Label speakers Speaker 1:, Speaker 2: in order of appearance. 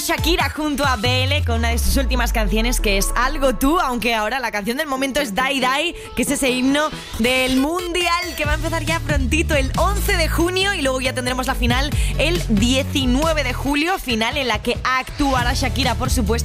Speaker 1: Shakira junto a BL con una de sus últimas canciones, que es Algo Tú, aunque ahora la canción del momento es Die Die, que es ese himno del Mundial que va a empezar ya prontito el 11 de junio y luego ya tendremos la final el 19 de julio, final en la que actuará Shakira, por supuesto.